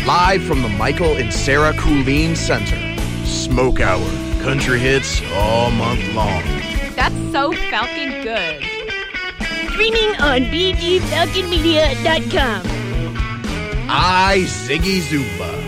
Live from the Michael and Sarah Coolene Center. Smoke Hour. Country hits all month long. That's so Falcon good. Streaming on BGFalconMedia.com. I, Ziggy Zumba.